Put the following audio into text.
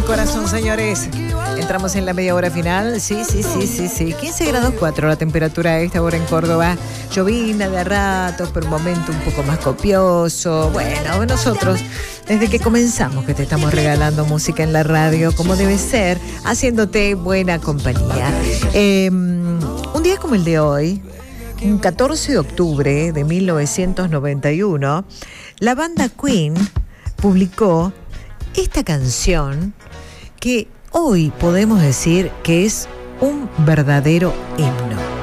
corazón, señores. Entramos en la media hora final. Sí. 15 grados 4 la temperatura a esta hora en Córdoba. Llovina de a ratos, pero un momento un poco más copioso. Bueno, nosotros, desde que comenzamos, que te estamos regalando música en la radio, como debe ser, haciéndote buena compañía. Un día como el de hoy, un 14 de octubre de 1991, la banda Queen publicó esta canción que hoy podemos decir que es un verdadero himno.